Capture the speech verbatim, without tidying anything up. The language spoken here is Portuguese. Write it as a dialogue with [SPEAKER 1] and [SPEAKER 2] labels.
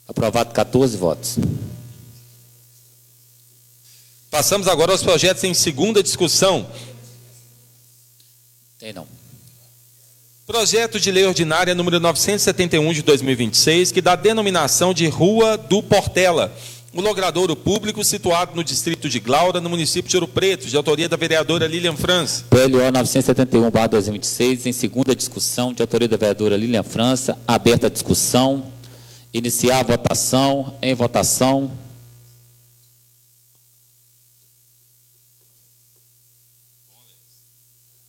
[SPEAKER 1] Aprovado, quatorze votos.
[SPEAKER 2] Passamos agora aos projetos em segunda discussão.
[SPEAKER 1] Tem não.
[SPEAKER 2] Projeto de Lei Ordinária número novecentos e setenta e um de dois mil e vinte e seis, que dá denominação de Rua do Portela, o logradouro público situado no distrito de Glaura, no município de Ouro Preto, de autoria da vereadora Lilian França.
[SPEAKER 1] P L O novecentos e setenta e um barra dois mil e vinte e seis, em segunda discussão, de autoria da vereadora Lilian França. Aberta a discussão. Iniciar a votação. Em votação.